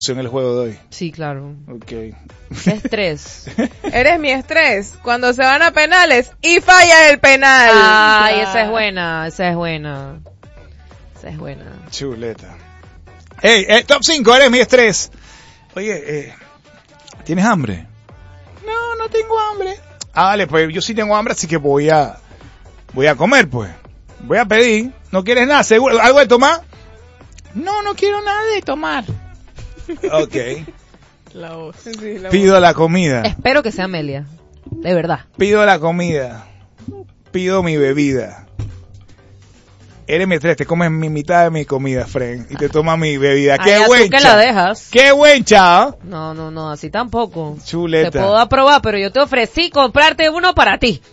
en el juego de hoy. Sí, claro. Okay. Estrés. Eres mi estrés. Cuando se van a penales y falla el penal. Ay, esa es buena, esa es buena. Esa es buena. Chuleta. Hey, top 5, eres mi estrés. Oye, ¿tienes hambre? No tengo hambre. Ah, vale, pues yo sí tengo hambre, así que voy a comer, pues. Voy a pedir. ¿No quieres nada? ¿Seguro? ¿Algo de tomar? No quiero nada de tomar. Ok. La voz. Sí, Pido la comida. Espero que sea Amelia. De verdad. Pido la comida. Pido mi bebida. Eres mi estrés, te comes mi mitad de mi comida, friend, y te tomas mi bebida. ¡Qué buen que la dejas. ¡Qué buen chao! No, así tampoco. Chuleta. Te puedo aprobar, pero yo te ofrecí comprarte uno para ti.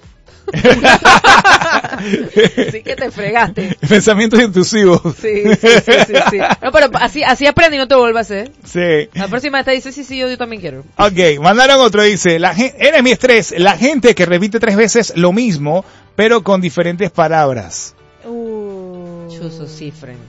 Así que te fregaste. Pensamientos intrusivos. Sí. No, pero así aprende y no te vuelvas a hacer. Sí. La próxima vez te dice, sí, yo también quiero. Ok, mandaron otro, dice, eres mi estrés, la gente que repite 3 veces lo mismo, pero con diferentes palabras. Chuzo, sí, friend.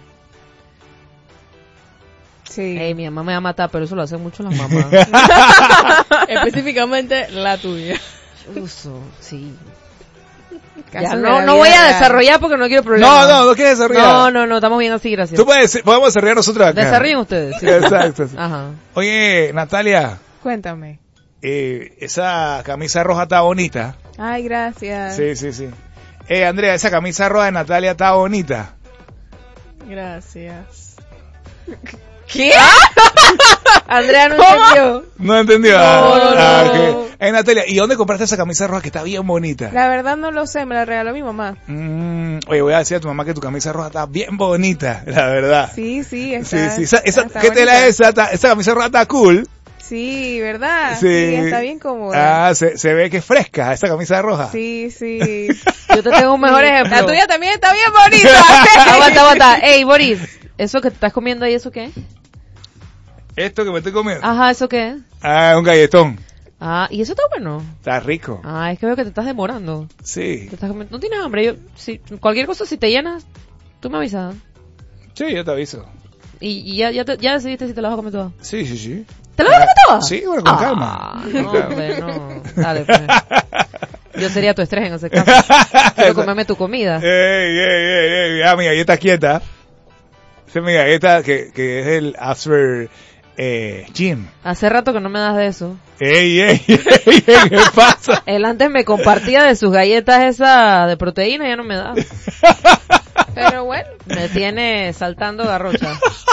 Sí. Ey, mi mamá me va a matar, pero eso lo hacen mucho las mamás. Específicamente la tuya. Uso, sí. Ya, no voy a desarrollar porque no quiero problemas. No quieres desarrollar. No, estamos bien así, gracias. Podemos desarrollar nosotros acá. Desarrollen ustedes. Sí. Exacto. Ajá. Oye, Natalia. Cuéntame. Esa camisa roja está bonita. Ay, gracias. Sí. Andrea, esa camisa roja de Natalia está bonita. Gracias. ¿Qué? Andrea no entendió. No entendió. No. Okay. Natalia, ¿y dónde compraste esa camisa roja que está bien bonita? La verdad no lo sé, me la regaló mi mamá. Oye, voy a decir a tu mamá que tu camisa roja está bien bonita, la verdad. Sí, Sí. está. Esa, está ¿qué tela es esa? Esa camisa roja está cool. Sí, ¿verdad? Sí, está bien cómoda. Se ve que es fresca esa camisa roja. Sí. Yo te tengo un mejor ejemplo. La tuya también está bien bonita. Aguanta. Ey, Boris, ¿eso que te estás comiendo ahí, eso qué es? Esto que me estoy comiendo. Ajá, ¿eso qué es? Un galletón. ¿Y eso está bueno? Está rico. Es que veo que te estás demorando. Sí. Te estás comiendo. ¿No tienes hambre? Cualquier cosa, si te llenas, tú me avisas. Sí, yo te aviso. ¿Y ya decidiste si te la vas a comer toda? Sí. ¿Te la vas a comer toda? Sí, bueno, con calma. No. Dale, pues. Yo sería tu estrés en ese caso. Quiero comerme tu comida. Ey, mi galleta quieta. Esa es mi galleta que es el after gym. Hace rato que no me das de eso. Ey, ¿qué pasa? Él antes me compartía de sus galletas esas de proteína, ya no me da. Pero bueno. Me tiene saltando garrocha.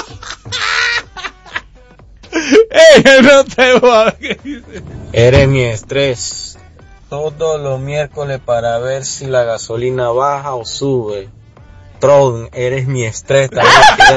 No te voy. ¿Qué dice? Eres mi estrés. Todos los miércoles para ver si la gasolina baja o sube. Tron, eres mi estrés también.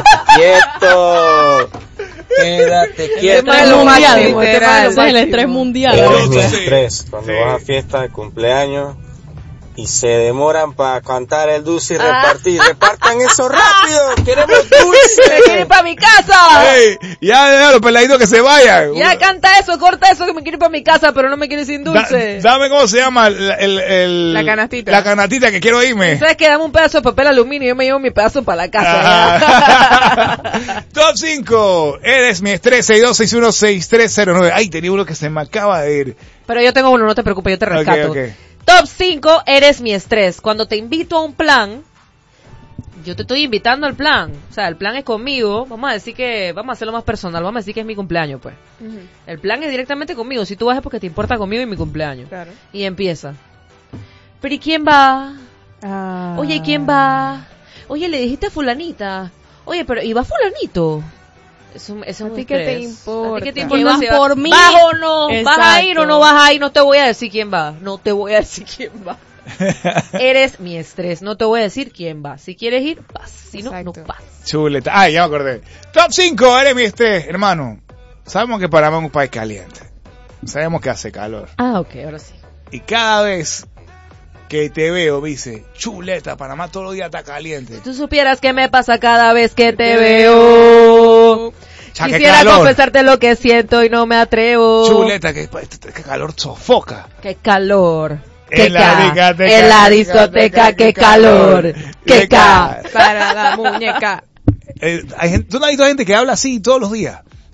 Quédate quieto. Es mundial, es el estrés mundial. Eres mi estrés. Cuando vas a fiesta de cumpleaños y se demoran para cantar el dulce y repartir. Repartan eso rápido. Queremos dulce. ¡Me quiero ir para mi casa! Ey, ya deja a los peladitos que se vayan. Ya canta eso, corta eso, que me quiero ir para mi casa, pero no me quiero ir sin dulce. Dame cómo se llama la canastita. La canastita que quiero irme. ¿Sabes qué? Dame un pedazo de papel aluminio y yo me llevo mi pedazo para la casa. Top 5. Eres mi estrés. 62616309. Ay, tenía uno que se me acaba de ir. Pero yo tengo uno, no te preocupes, yo te rescato. Okay. Top 5, eres mi estrés. Cuando te invito a un plan, yo te estoy invitando al plan. O sea, el plan es conmigo. Vamos a hacerlo más personal. Vamos a decir que es mi cumpleaños, pues. Uh-huh. El plan es directamente conmigo. Si tú vas es porque te importa conmigo y mi cumpleaños. Claro. Y empieza. ¿Pero y quién va? Oye, ¿y quién va? Oye, le dijiste a fulanita. Oye, pero ¿y va fulanito? Eso es un ¿A ti qué te importa? ¿A ti qué te importa? ¿Vas por mí? ¿Vas o no? Exacto. ¿Vas a ir o no vas a ir? No te voy a decir quién va. No te voy a decir quién va. Eres mi estrés. No te voy a decir quién va. Si quieres ir, vas. Si no, no vas. Chuleta. Ay, ya me acordé. Top 5, eres mi estrés. Hermano, sabemos que Panamá es un país caliente. Sabemos que hace calor. Ok, ahora sí. Y cada vez que te veo, dice, chuleta, Panamá todos los días está caliente. Si tú supieras qué me pasa cada vez que te veo. Quisiera confesarte lo que siento y no me atrevo. Chuleta, que calor sofoca. Qué calor. En la discoteca, qué calor. Para la muñeca. Tú no has visto gente que habla así todos los días.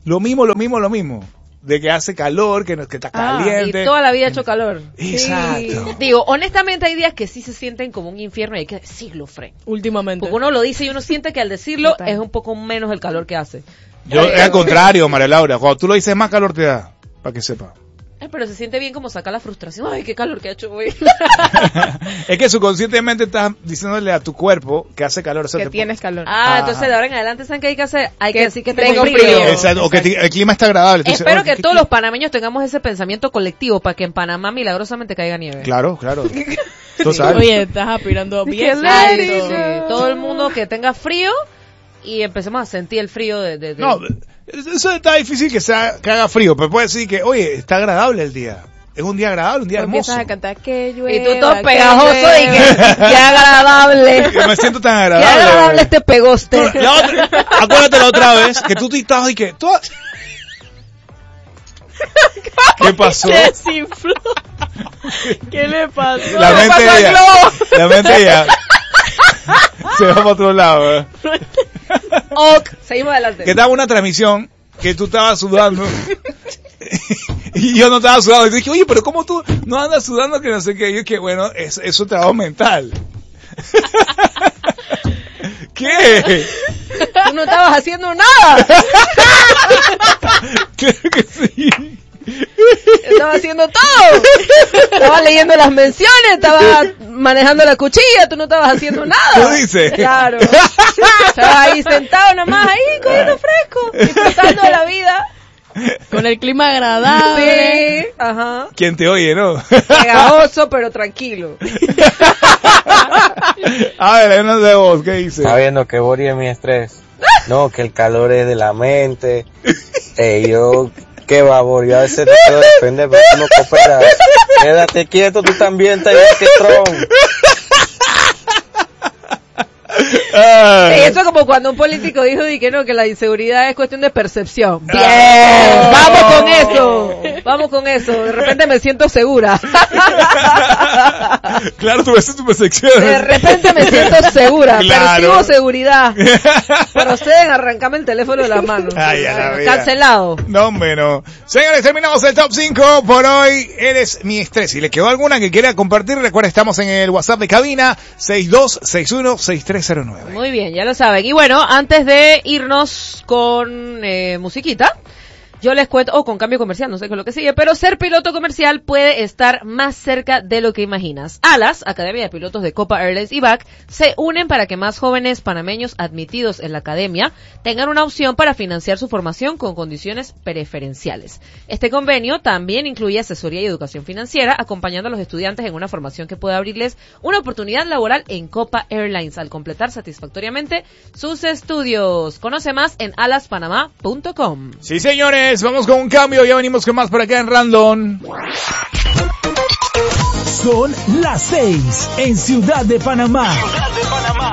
Lo mismo. De que hace calor, que está caliente. Y toda la vida ha hecho calor. Exacto. Sí. Digo, honestamente hay días que sí se sienten como un infierno y hay que decirlo, Fred. Últimamente. Porque uno lo dice y uno siente que al decirlo es un poco menos el calor que hace. Yo, es al contrario, María Laura. Cuando tú lo dices, más calor te da. Para que sepa. Pero se siente bien como sacar la frustración. Ay, qué calor que ha hecho hoy. Es que subconscientemente estás diciéndole a tu cuerpo que hace calor. Que tienes calor. Entonces de ahora en adelante, ¿saben qué hay que hacer? Hay que decir que tengo tengo frío. frío. Exacto, o que el clima está agradable. Entonces, Espero oye, que todos los panameños tengamos ese pensamiento colectivo para que en Panamá milagrosamente caiga nieve. Claro. Total. Oye, estás aspirando bien Sí, alto. todo el mundo que tenga frío y empecemos a sentir el frío de... No, eso está difícil que haga frío, pero puedes decir que, oye, está agradable el día. Es un día agradable, un día hermoso. Empiezas a cantar que llueve. Y tú todo pegajoso y que agradable. Yo me siento tan Qué agradable. agradable este pegoste. Acuérdate la otra vez que tú estabas y que... ¿Qué pasó? Se desinfló. ¿Qué le pasó? La mente de ella se va para otro lado. Ok, seguimos adelante. Que estaba una transmisión que tú estabas sudando y yo no estaba sudando y dije, oye, pero ¿cómo tú no andas sudando? Que no sé qué. Y yo que bueno, es un trabajo mental. ¿Qué? Tú no estabas haciendo nada. Claro que sí. Estaba haciendo todo. Estaba leyendo las menciones, estaba manejando la cuchilla, tú no estabas haciendo nada. ¿Tú dices? Claro. Estaba ahí sentado nada más ahí, cogiendo fresco, disfrutando de la vida. Con el clima agradable. Sí, ajá. ¿Quién te oye, no? Pegajoso, pero tranquilo. A ver, hay una de voz, ¿qué dice? Sabiendo que Bori es mi estrés. No, que el calor es de la mente. Yo, qué va, Bori, a veces te puedo defender, pero tú no cooperas. Quédate quieto, tú también estás igual que Trump. Sí, eso es como cuando un político dijo que la inseguridad es cuestión de percepción. Bien, vamos con eso. De repente me siento segura. Claro, tú ves tu percepción. De repente me siento segura. Claro. Percibo seguridad. Proceden a arrancarme el teléfono de las manos. Ay, a la vida. Cancelado. No, hombre, no. Señores, terminamos el top 5 por hoy. Eres mi estrés. Si le quedó alguna que quiera compartir, recuerda, estamos en el WhatsApp de cabina 62616309. Muy bien, ya lo saben. Y bueno, antes de irnos con musiquita, yo les cuento, con cambio comercial, no sé qué es lo que sigue, pero ser piloto comercial puede estar más cerca de lo que imaginas. ALAS, Academia de Pilotos de Copa Airlines y BAC, se unen para que más jóvenes panameños admitidos en la academia tengan una opción para financiar su formación con condiciones preferenciales. Este convenio también incluye asesoría y educación financiera, acompañando a los estudiantes en una formación que puede abrirles una oportunidad laboral en Copa Airlines al completar satisfactoriamente sus estudios. Conoce más en alaspanamá.com. Sí, señores, vamos con un cambio. Ya venimos con más por acá en Random. Son las 6 en Ciudad de Panamá.